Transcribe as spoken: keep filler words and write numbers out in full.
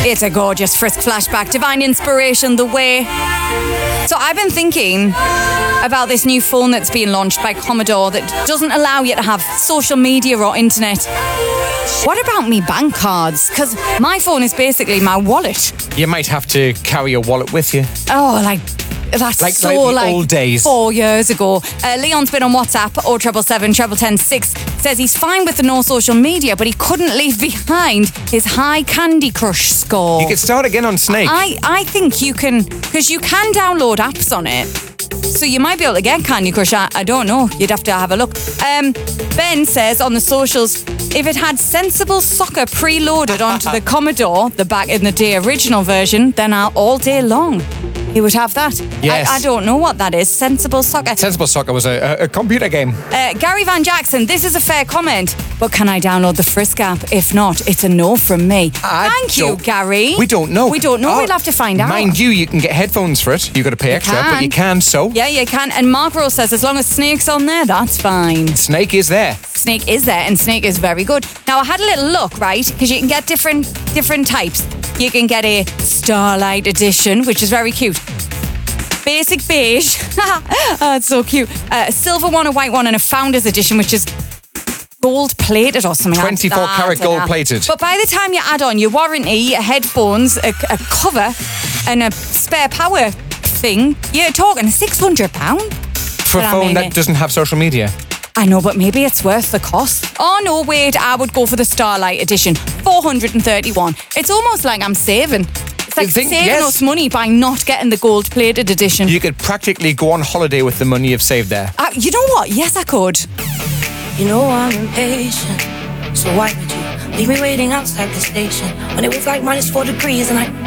It's a gorgeous Frisk flashback. Divine inspiration, the way. So I've been thinking about this new phone that's being launched by Commodore that doesn't allow you to have social media or internet. What about me bank cards? Because my phone is basically my wallet. You might have to carry your wallet with you. Oh, like... That's like, so like the like old days. Four years ago. Uh, Leon's been on WhatsApp, oh seven seven seven, ten six, says he's fine with the no social media, but he couldn't leave behind his high Candy Crush score. You could start again on Snake. I, I think you can, because you can download apps on it. So you might be able to get Candy Crush. I, I don't know. You'd have to have a look. Um, Ben says on the socials, if it had Sensible Soccer preloaded onto the Commodore, the back in the day original version, then I'll all day long. He would have that. Yes. I, I don't know what that is. Sensible Soccer. Sensible Soccer was a, a, a computer game. Uh, Gary Van Jackson, this is a fair comment, but can I download the Frisk app? If not, it's a no from me. I Thank you, Gary. We don't know. We don't know. Oh, we'll have to find out. Mind you, you can get headphones for it. You've got to pay You extra, can. but you can, so. Yeah, you can. And Mark Rose says, as long as Snake's on there, that's fine. Snake is there. Snake is there, and Snake is very good. Now, I had a little look, right? Because you can get different different types. You can get a Starlight edition, which is very cute. Basic beige. Oh, it's so cute. Uh, a silver one, a white one, and a Founders edition, which is gold plated or something. twenty-four like that. karat gold plated. But by the time you add on your warranty, your headphones, a, a cover, and a spare power thing, you're talking six hundred pounds. For a phone that doesn't have social media. I know, but maybe it's worth the cost. Oh, no, wait, I would go for the Starlight edition. four hundred thirty-one. It's almost like I'm saving. It's like think, saving yes. us money by not getting the gold-plated edition. You could practically go on holiday with the money you've saved there. Uh, you know what? Yes, I could. You know I'm impatient, so why would you leave me waiting outside the station when it was like minus four degrees and I